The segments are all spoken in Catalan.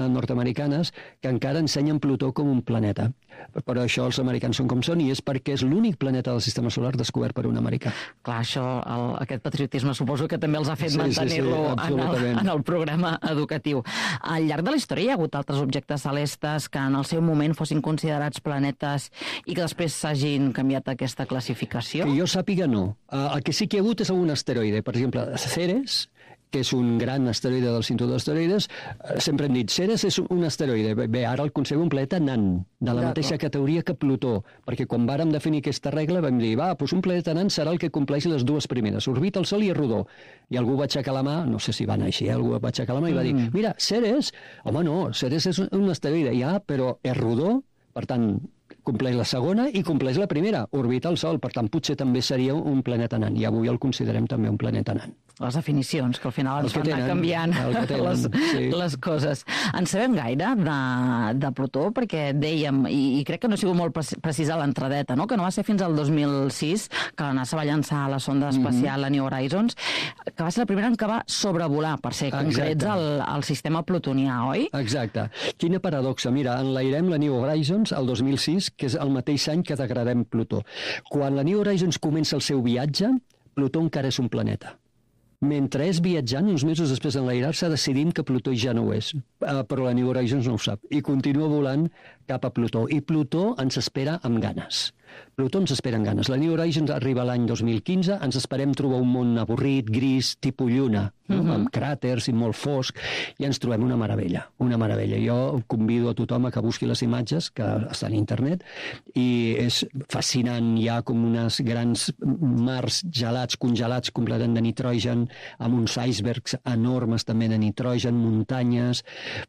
nord-americanes que encara ensenyen Plutó com un planeta. Però això els americans són com són i és perquè és l'únic planeta del sistema solar descobert per un americà. Clar, això, aquest patriotisme suposo que també els ha fet mantenir-lo en el programa educatiu. Al llarg de la història hi ha hagut altres objectes celestes que en el seu moment fossin considerats planetes i que després s'hagin canviat aquesta classificació? Que jo sàpiga, no. El que sí que hi ha hagut és algun asteroide. Per exemple, Ceres, que és un gran asteroide del cinturó d'asteroides, sempre hem dit, Ceres és un asteroide. Bé, ara el considerem un planeta nan, de la mateixa categoria que Plutó, perquè quan vàrem definir aquesta regla vam dir, doncs un planeta nan serà el que compleix les dues primeres, orbita el Sol i és rodó. I algú va aixecar la mà, no sé si va anar així, algú va aixecar la mà i va dir, mira, Ceres, home no, Ceres és un asteroide, ja, però és rodó, per tant, compleix la segona i compleix la primera, orbita el Sol, per tant, potser també seria un planeta nan, i avui el considerem també un planeta nan. Les definicions, que al final ens fan anar canviant les coses. En sabem gaire de Plutó? Perquè dèiem, i crec que no ha sigut molt precisa l'entradeta, no? Que no va ser fins al 2006 que la NASA va llançar la sonda espacial, la New Horizons, que va ser la primera en què va sobrevolar, per ser concrets, el sistema plutonià, oi? Exacte. Quina paradoxa. Mira, enlairem la New Horizons el 2006, que és el mateix any que degradem Plutó. Quan la New Horizons comença el seu viatge, Plutó encara és un planeta. Mentre és viatjant, uns mesos després d'enlairar-se, decidint que Plutó ja no ho és. Però la New Horizons no ho sap. I continua volant cap a Plutó. I Plutó ens espera amb ganes. Plutó ens espera amb ganes. La New Horizons arriba l'any 2015, ens esperem trobar un món avorrit, gris, tipus lluna, amb cràters i molt fosc, i ens trobem una meravella, una meravella. Jo convido a tothom a que busqui les imatges, que estan a internet, i és fascinant. Hi ha com unes grans mars gelats, congelats, completament de nitrogen, amb uns icebergs enormes també de nitrogen, muntanyes.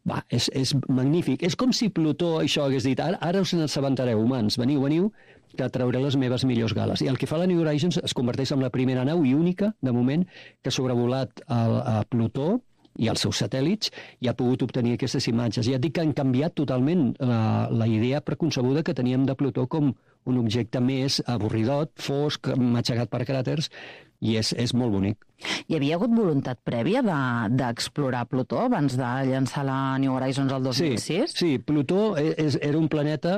És magnífic. És com si Plutó això hagués dit, ara us n'assabentareu, humans, veniu, que trauré les meves millors gales. I el que fa la New Horizons es converteix en la primera nau i única, de moment, que ha sobrevolat a Plutó i els seus satèl·lits i ha pogut obtenir aquestes imatges. Ja et dic que han canviat totalment la idea preconcebuda que teníem de Plutó com un objecte més avorridot, fosc, matxegat per cràters, i és molt bonic. Hi havia hagut voluntat prèvia d'explorar Plutó abans de llançar la New Horizons el 2006? Sí, Plutó era un planeta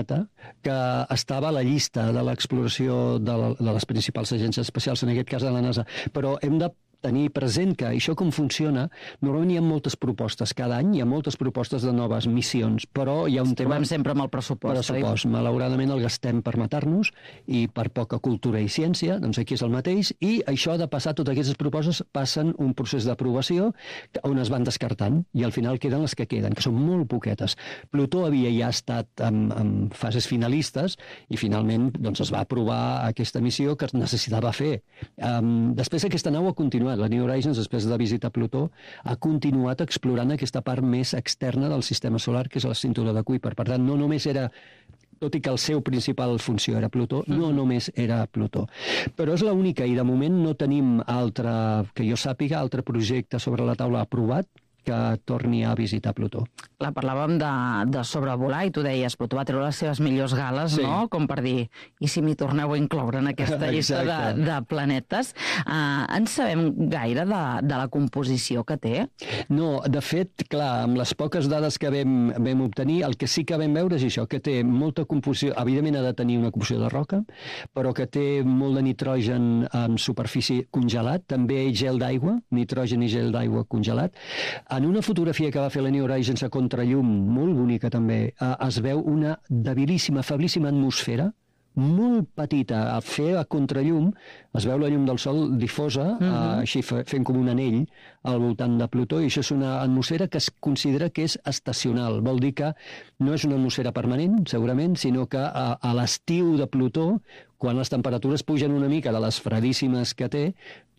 que estava a la llista de l'exploració de les principals agències espacials, en aquest cas de la NASA, però hem de tenir present que això com funciona, normalment hi ha moltes propostes cada any, hi ha moltes propostes de noves missions, però hi ha un tema... Trobem sempre amb el pressupost. Malauradament el gastem per matar-nos i per poca cultura i ciència, doncs aquí és el mateix, i això de passar totes aquestes propostes passen un procés d'aprovació on es van descartant, i al final queden les que queden, que són molt poquetes. Plutó havia ja estat en fases finalistes i finalment doncs, es va aprovar aquesta missió que es necessitava fer. Després aquesta nau ha continuat. La New Horizons, després de visitar Plutó, ha continuat explorant aquesta part més externa del sistema solar, que és la cintura de Kuiper. Per tant, no només era, tot i que el seu principal funció era Plutó, no només era Plutó. Però és l'única, i de moment no tenim que jo sàpiga, altre projecte sobre la taula aprovat que torni a visitar Plutó. Clar, parlàvem de sobrevolar i tu deies, Plutó va treure les seves millors gales, no? Com per dir, i si m'hi torneu a incloure en aquesta llista de planetes? En sabem gaire de la composició que té? No, de fet, clar, amb les poques dades que vam obtenir, el que sí que vam veure és això, que té molta composició, evidentment ha de tenir una composició de roca, però que té molt de nitrogen en superfície congelat, també gel d'aigua, nitrogen i gel d'aigua congelat. En una fotografia que va fer la New Horizons a contrallum, molt bonica també, es veu una debilíssima, feblíssima atmosfera, molt petita, a fer a contrallum, es veu la llum del Sol difosa, així fent com un anell al voltant de Plutó, i això és una atmosfera que es considera que és estacional. Vol dir que no és una atmosfera permanent, segurament, sinó que a l'estiu de Plutó, quan les temperatures pugen una mica de les fredíssimes que té,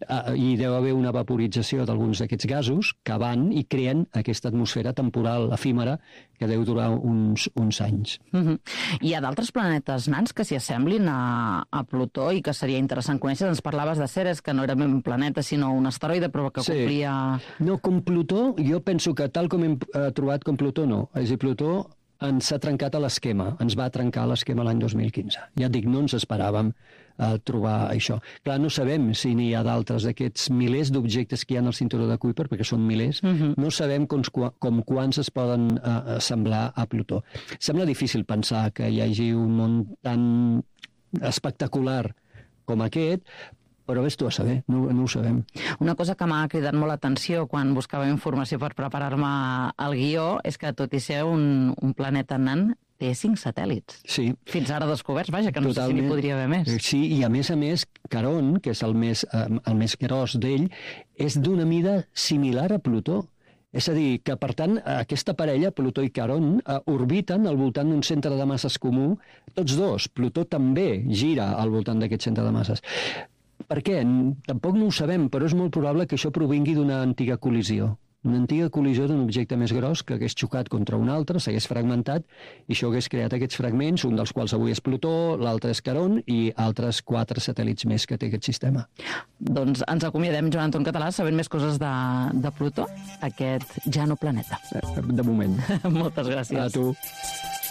hi deu haver una vaporització d'alguns d'aquests gasos que van i creen aquesta atmosfera temporal efímera que deu durar uns anys. Hi ha d'altres planetes nans que s'hi assemblin a Plutó i que seria interessant conèixer. Ens parlaves de Ceres, que no era un planeta, sinó un asteroide, però que complia... No, com Plutó, jo penso que tal com hem trobat com Plutó, no. És a dir, Plutó ens ha trencat a l'esquema, ens va trencar l'esquema l'any 2015. Ja et dic, no ens esperàvem trobar això. Clar, no sabem si n'hi ha d'altres d'aquests milers d'objectes que hi ha al cinturó de Kuiper, perquè són milers, no sabem com quants es poden assemblar a Plutó. Sembla difícil pensar que hi hagi un món tan espectacular com aquest, però vés tu a saber, no ho sabem. Una cosa que m'ha cridat molt l'atenció quan buscava informació per preparar-me al guió és que, tot i ser un planeta nan, té 5 satèl·lits. Sí. Fins ara descoberts, vaja, que no sé si n'hi podria haver més. Sí, i a més, Caron, que és el més gros d'ell, és d'una mida similar a Plutó. És a dir, que, per tant, aquesta parella, Plutó i Caron, orbiten al voltant d'un centre de masses comú. Tots dos. Plutó també gira al voltant d'aquest centre de masses. Per què? Tampoc no ho sabem, però és molt probable que això provingui d'una antiga col·lisió. Una antiga col·lisió d'un objecte més gros que hagués xocat contra un altre, s'hagués fragmentat, i això hagués creat aquests fragments, un dels quals avui és Plutó, l'altre és Caron, i altres 4 satèl·lits més que té aquest sistema. Doncs ens acomiadem, Joan Anton Català, sabent més coses de Plutó, aquest ja no planeta. De moment. Moltes gràcies. A tu.